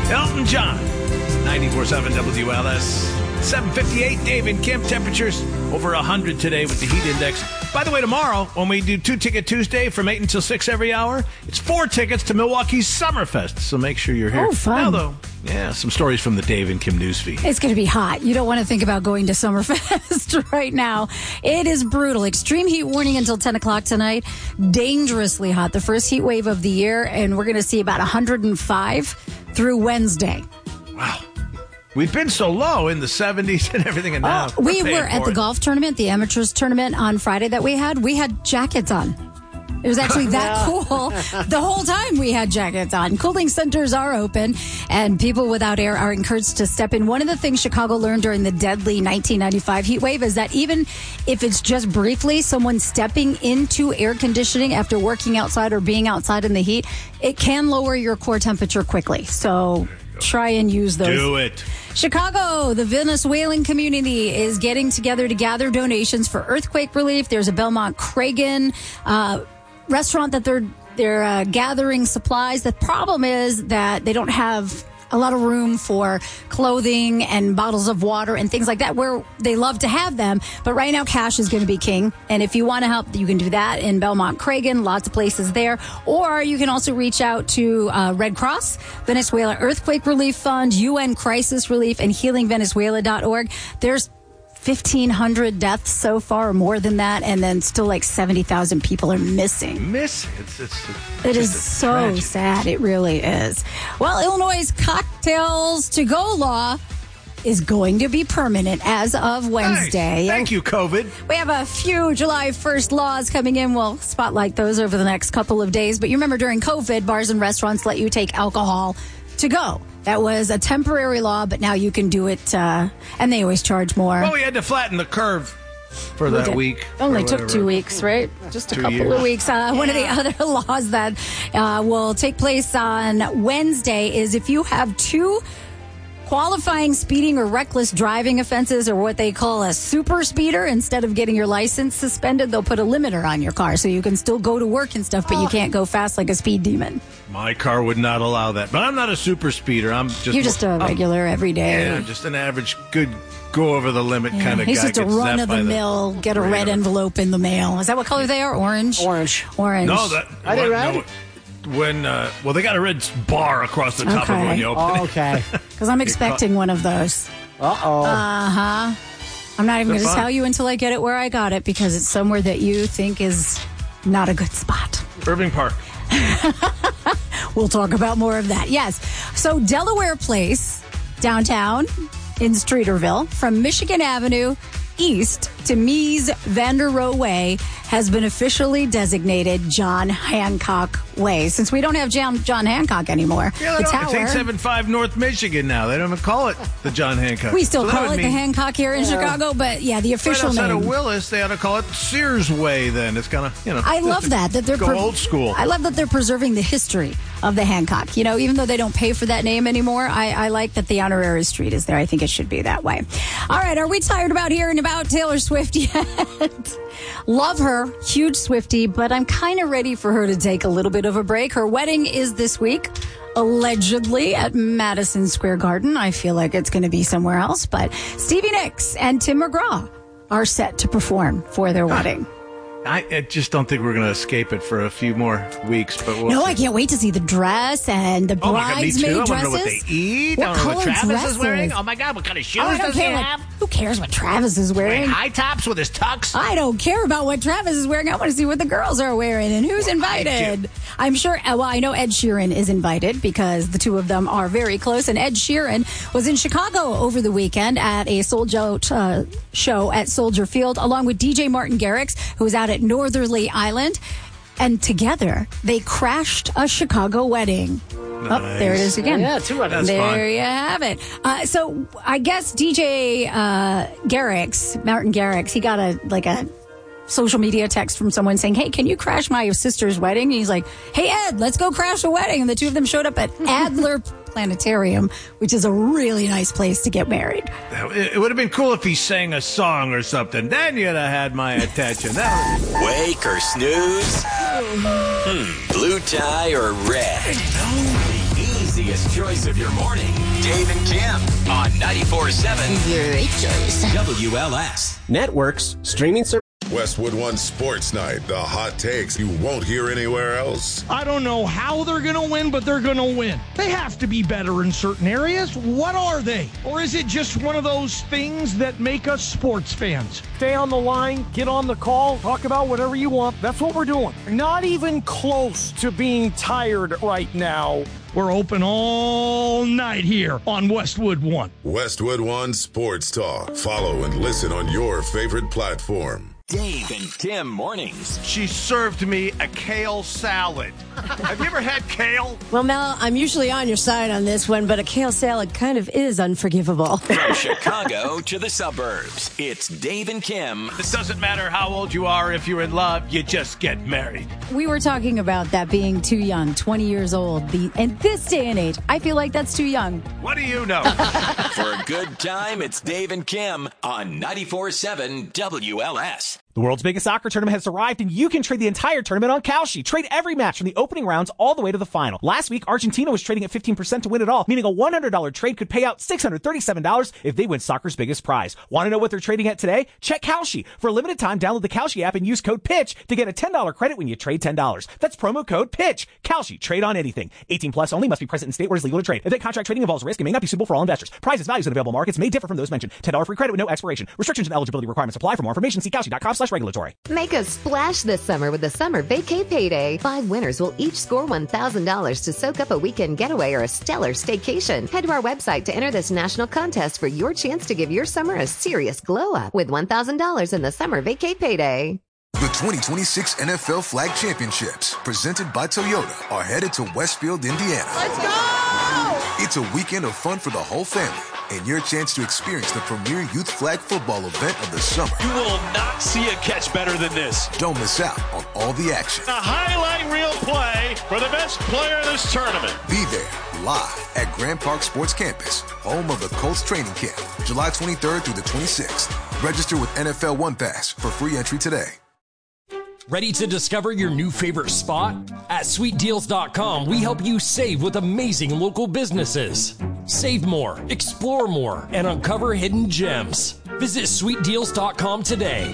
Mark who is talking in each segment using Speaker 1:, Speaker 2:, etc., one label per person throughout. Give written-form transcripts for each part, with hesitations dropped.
Speaker 1: Elton John, 94.7 WLS. 7:58, Dave and Kim. Temperatures over 100 today with the heat index. By the way, tomorrow, when we do 2-Ticket Tuesday from 8 until 6 every hour, it's 4 tickets to Milwaukee's Summerfest. So make sure you're here.
Speaker 2: Oh, fun.
Speaker 1: Now, though, yeah, some stories from the Dave and Kim newsfeed.
Speaker 2: It's going to be hot. You don't want to think about going to Summerfest right now. It is brutal. Extreme heat warning until 10 o'clock tonight. Dangerously hot. The first heat wave of the year, and we're going to see about 105 through Wednesday.
Speaker 1: Wow. We've been so low in the 70s and everything, and now
Speaker 2: we were at the golf tournament, the amateurs tournament on Friday that we had jackets on. It was actually that cool. The whole time we had jackets on. Cooling centers are open, and people without air are encouraged to step in. One of the things Chicago learned during the deadly 1995 heat wave is that even if it's just briefly, someone stepping into air conditioning after working outside or being outside in the heat, it can lower your core temperature quickly. So try and use those.
Speaker 1: Do it.
Speaker 2: Chicago, the Venezuelan community is getting together to gather donations for earthquake relief. There's a Belmont Cragen restaurant that they're gathering supplies. The problem is that they don't have a lot of room for clothing and bottles of water and things like that, where they love to have them. But right now, cash is going to be king. And if you want to help, you can do that in Belmont Cragen. Lots of places there. Or you can also reach out to Red Cross, Venezuela Earthquake Relief Fund, UN Crisis Relief, and HealingVenezuela.org. There's 1,500 deaths so far, or more than that, and then still like 70,000 people are missing.
Speaker 1: It
Speaker 2: is so
Speaker 1: tragic.
Speaker 2: sad. It really is. Well, Illinois' cocktails to go law is going to be permanent as of Wednesday.
Speaker 1: Nice. Thank you, COVID.
Speaker 2: We have a few July 1st laws coming in. We'll spotlight those over the next couple of days. But you remember during COVID, bars and restaurants let you take alcohol to go. That was a temporary law, but now you can do it, and they always charge more.
Speaker 1: Well, we had to flatten the curve for that week.
Speaker 2: Only took 2 weeks, right? Just a couple of weeks. One of the other laws that will take place on Wednesday is if you have 2 qualifying speeding or reckless driving offenses, or what they call a super speeder, instead of getting your license suspended, they'll put a limiter on your car so you can still go to work and stuff, but you can't go fast like a speed demon.
Speaker 1: My car would not allow that. But I'm not a super speeder.
Speaker 2: You're just a regular everyday.
Speaker 1: Yeah, just an average, good, go over the limit kind of guy.
Speaker 2: He's just a run of the mill, get a red envelope in the mail. Is that what color they are? Orange?
Speaker 3: Orange.
Speaker 1: No,
Speaker 3: Are they red?
Speaker 1: No, they got a red bar across the top of it when you open it.
Speaker 3: Okay.
Speaker 2: Because I'm expecting one of those.
Speaker 3: Uh-oh.
Speaker 2: Uh-huh. I'm not even going to tell you until I get it where I got it, because it's somewhere that you think is not a good spot.
Speaker 1: Irving Park.
Speaker 2: We'll talk about more of that. Yes. So Delaware Place, downtown in Streeterville, from Michigan Avenue east to Mies van der Rohe Way, has been officially designated John Hancock Way. Since we don't have John Hancock anymore,
Speaker 1: Yeah,
Speaker 2: the
Speaker 1: it's
Speaker 2: tower...
Speaker 1: 875 North Michigan now. They don't even call it the John Hancock.
Speaker 2: We still call it the Hancock here in Chicago, but yeah, the official
Speaker 1: right outside
Speaker 2: name.
Speaker 1: of Willis, they ought to call it Sears Way then. It's kind of,
Speaker 2: I love that they're
Speaker 1: go old school.
Speaker 2: I love that they're preserving the history of the Hancock. You know, even though they don't pay for that name anymore, I like that the honorary street is there. I think it should be that way. All right, are we tired about hearing about Taylor Swift yet? Love her, huge Swiftie, but I'm kind of ready for her to take a little bit of a break. Her wedding is this week, allegedly at Madison Square Garden. I feel like it's going to be somewhere else, but Stevie Nicks and Tim McGraw are set to perform for their wedding.
Speaker 1: I just don't think we're going to escape it for a few more weeks. But we'll
Speaker 2: I can't wait to see the dress and the bridesmaid
Speaker 1: me too.
Speaker 2: dresses.
Speaker 1: I want to know what they eat.
Speaker 2: What
Speaker 1: I want to know
Speaker 2: color
Speaker 1: what Travis
Speaker 2: dresses?
Speaker 1: is wearing. Oh my God, what kind of shoes
Speaker 2: I don't
Speaker 1: does he
Speaker 2: care
Speaker 1: have?
Speaker 2: who cares what Travis is wearing?
Speaker 1: High tops with his tux.
Speaker 2: I don't care about what Travis is wearing. I want to see what the girls are wearing and who's invited. I'm sure, I know Ed Sheeran is invited because the two of them are very close. And Ed Sheeran was in Chicago over the weekend at a sold out show at Soldier Field, along with DJ Martin Garrix, who was out at Northerly Island. And together, they crashed a Chicago wedding.
Speaker 1: Nice.
Speaker 2: Oh, there it is again.
Speaker 3: Yeah, 2 weddings.
Speaker 2: There
Speaker 1: fun.
Speaker 2: you have it. So I guess DJ Garrix, Martin Garrix, he got a social media text from someone saying, "Hey, can you crash my sister's wedding?" And he's like, "Hey, Ed, let's go crash a wedding." And the two of them showed up at Adler Planetarium, which is a really nice place to get married.
Speaker 1: It would have been cool if he sang a song or something. Then you'd have had my attention.
Speaker 4: Wake or snooze? Blue tie or red? The easy
Speaker 3: easiest choice of your morning. Dave and Kim on 94.7
Speaker 2: Great choice.
Speaker 3: WLS.
Speaker 4: Networks, streaming service.
Speaker 5: Westwood One Sports Night. The hot takes you won't hear anywhere else.
Speaker 6: I don't know how they're going to win, but they're going to win. They have to be better in certain areas. What are they? Or is it just one of those things that make us sports fans? Stay on the line, get on the call, talk about whatever you want. That's what we're doing. Not even close to being tired right now. We're open all night here on Westwood One.
Speaker 5: Westwood One Sports Talk. Follow and listen on your favorite platform.
Speaker 3: Dave and Kim mornings.
Speaker 7: She served me a kale salad. Have you ever had kale?
Speaker 8: Well, Mel, I'm usually on your side on this one, but a kale salad kind of is unforgivable.
Speaker 3: From Chicago to the suburbs, it's Dave and Kim.
Speaker 1: It doesn't matter how old you are. If you're in love, you just get married.
Speaker 2: We were talking about that being too young, 20 years old. In this day and age, I feel like that's too young.
Speaker 1: What do you know?
Speaker 3: For a good time, it's Dave and Kim on 94.7 WLS.
Speaker 4: The world's biggest soccer tournament has arrived, and you can trade the entire tournament on Kalshi. Trade every match from the opening rounds all the way to the final. Last week, Argentina was trading at 15% to win it all, meaning a $100 trade could pay out $637 if they win soccer's biggest prize. Want to know what they're trading at today? Check Kalshi. For a limited time, download the Kalshi app and use code PITCH to get a $10 credit when you trade $10. That's promo code PITCH. Kalshi. Trade on anything. 18 plus only. Must be present in state where it's legal to trade. Event contract trading involves risk and may not be suitable for all investors. Prizes, values, and available markets may differ from those mentioned. $10 free credit with no expiration. Restrictions and eligibility requirements apply. For more information, see Kalshi.com/regulatory.
Speaker 9: Make a splash this summer with the Summer Vacay Payday. 5 winners will each score $1,000 to soak up a weekend getaway or a stellar staycation. Head to our website to enter this national contest for your chance to give your summer a serious glow up with $1,000 in the Summer Vacay Payday.
Speaker 10: The 2026 NFL Flag Championships, presented by Toyota, are headed to Westfield, Indiana.
Speaker 8: Let's go!
Speaker 10: It's a weekend of fun for the whole family and your chance to experience the premier youth flag football event of the summer.
Speaker 11: You will not see a catch better than this.
Speaker 10: Don't miss out on all the action.
Speaker 11: A highlight reel play for the best player of this tournament.
Speaker 10: Be there live at Grand Park Sports Campus, home of the Colts training camp, July 23rd through the 26th. Register with NFL One Pass for free entry today.
Speaker 12: Ready to discover your new favorite spot? At SweetDeals.com, we help you save with amazing local businesses. Save more, explore more, and uncover hidden gems. Visit SweetDeals.com today.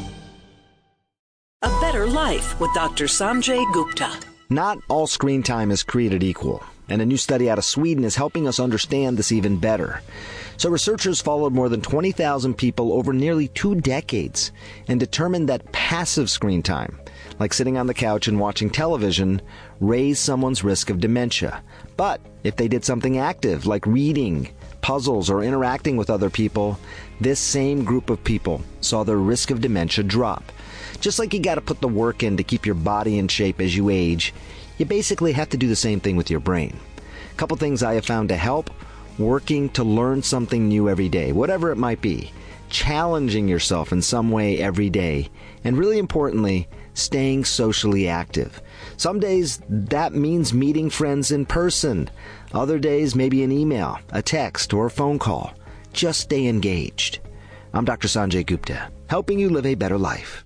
Speaker 13: A better life with Dr. Sanjay Gupta.
Speaker 14: Not all screen time is created equal, and a new study out of Sweden is helping us understand this even better. So researchers followed more than 20,000 people over nearly 2 decades and determined that passive screen time, like sitting on the couch and watching television, raised someone's risk of dementia. But if they did something active, like reading, puzzles, or interacting with other people, this same group of people saw their risk of dementia drop. Just like you got to put the work in to keep your body in shape as you age, you basically have to do the same thing with your brain. A couple things I have found to help: working to learn something new every day, whatever it might be, challenging yourself in some way every day, and really importantly, staying socially active. Some days that means meeting friends in person. Other days, maybe an email, a text, or a phone call. Just stay engaged. I'm Dr. Sanjay Gupta, helping you live a better life.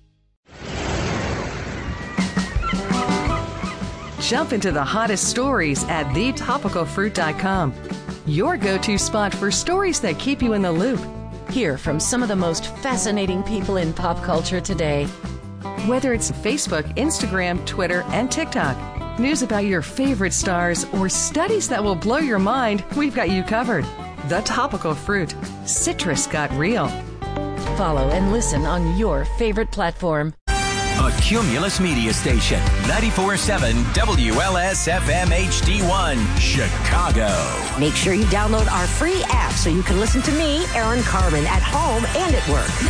Speaker 15: Jump into the hottest stories at thetopicalfruit.com. Your go-to spot for stories that keep you in the loop.
Speaker 16: Hear from some of the most fascinating people in pop culture today.
Speaker 15: Whether it's Facebook, Instagram, Twitter, and TikTok, news about your favorite stars, or studies that will blow your mind, we've got you covered. The Topical Fruit. Citrus got real.
Speaker 16: Follow and listen on your favorite platform.
Speaker 3: A Cumulus Media Station, 94.7 WLS-FM HD1, Chicago.
Speaker 17: Make sure you download our free app so you can listen to me, Aaron Carmen, at home and at work.